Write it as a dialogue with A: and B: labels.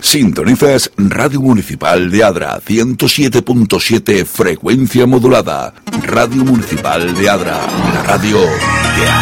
A: Sintonizas Radio Municipal de Adra, 107.7 frecuencia modulada. Radio Municipal de Adra, la radio de